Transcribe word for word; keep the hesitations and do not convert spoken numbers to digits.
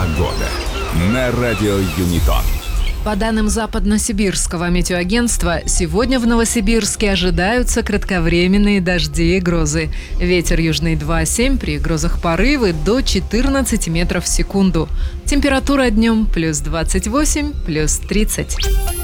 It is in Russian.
Погода на радио Юнитон. По данным Западно-Сибирского метеоагентства, сегодня в Новосибирске ожидаются кратковременные дожди и грозы. Ветер южный два семь, при грозах порывы до четырнадцати метров в секунду. Температура днем плюс двадцать восемь, плюс тридцать.